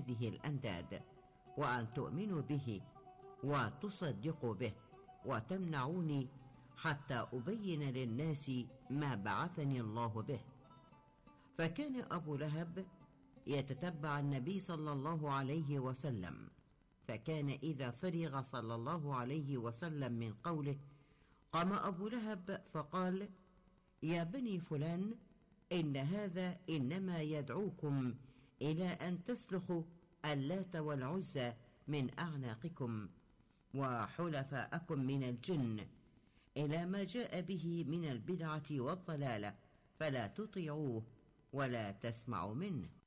هذه الأنداد، وأن تؤمنوا به وتصدقوا به وتمنعوني حتى أبين للناس ما بعثني الله به. فكان أبو لهب يتتبع النبي صلى الله عليه وسلم، فكان إذا فرغ صلى الله عليه وسلم من قوله قام أبو لهب فقال: يا بني فلان، إن هذا إنما يدعوكم إلى أن تسلخوا اللات والعزى من أعناقكم وحلفاءكم من الجن إلى ما جاء به من البدعة والضلالة، فلا تطيعوه ولا تسمعوا منه.